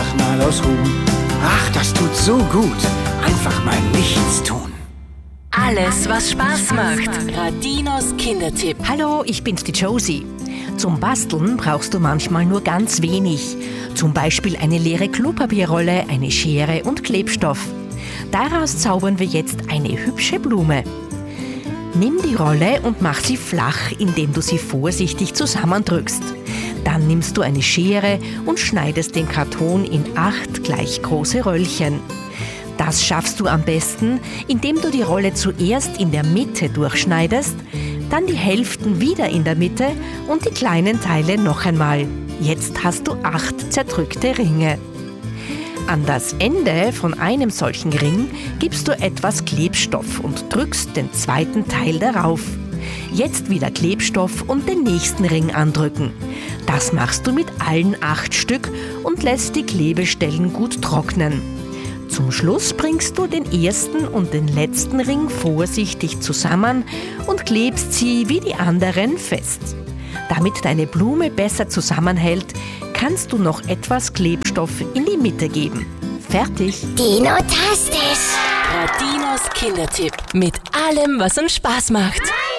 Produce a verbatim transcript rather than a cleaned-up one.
einfach mal ausruhen. Ach, das tut so gut. Einfach mal nichts tun. Alles, was Spaß macht. Radinos Kindertipp. Hallo, ich bin's, die Josie. Zum Basteln brauchst du manchmal nur ganz wenig. Zum Beispiel eine leere Klopapierrolle, eine Schere und Klebstoff. Daraus zaubern wir jetzt eine hübsche Blume. Nimm die Rolle und mach sie flach, indem du sie vorsichtig zusammendrückst. Dann nimmst du eine Schere und schneidest den Karton in acht gleich große Röllchen. Das schaffst du am besten, indem du die Rolle zuerst in der Mitte durchschneidest, dann die Hälften wieder in der Mitte und die kleinen Teile noch einmal. Jetzt hast du acht zerdrückte Ringe. An das Ende von einem solchen Ring gibst du etwas Klebstoff und drückst den zweiten Teil darauf. Jetzt wieder Klebstoff und den nächsten Ring andrücken. Das machst du mit allen acht Stück und lässt die Klebestellen gut trocknen. Zum Schluss bringst du den ersten und den letzten Ring vorsichtig zusammen und klebst sie wie die anderen fest. Damit deine Blume besser zusammenhält, kannst du noch etwas Klebstoff in die Mitte geben. Fertig! Dino-tastisch! Radinos Kindertipp. Mit allem, was uns Spaß macht.